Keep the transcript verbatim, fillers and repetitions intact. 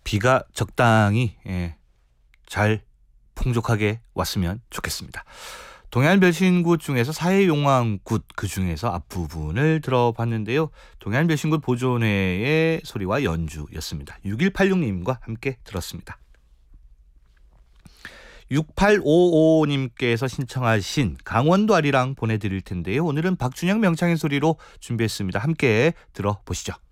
비가 적당히 예, 잘 풍족하게 왔으면 좋겠습니다. 동해안 멸신굿 중에서 사해용왕굿 그 중에서 앞부분을 들어봤는데요. 동해안 멸신굿 보존회의 소리와 연주였습니다. 육일팔육님과 함께 들었습니다. 육팔오오님께서 신청하신 강원도 아리랑 보내드릴 텐데요. 오늘은 박준영 명창의 소리로 준비했습니다. 함께 들어보시죠.